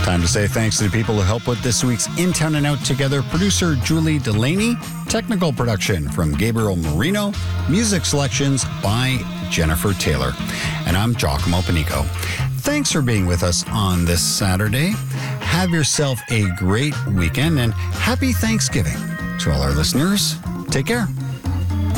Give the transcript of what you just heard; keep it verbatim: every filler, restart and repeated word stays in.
Time to say thanks to the people who help put this week's In Town and Out together. Producer Julie Delaney, technical production from Gabriel Marino, music selections by Jennifer Taylor. And I'm Giacomo Panico. Thanks for being with us on this Saturday. Have yourself a great weekend and happy Thanksgiving. To all our listeners, take care.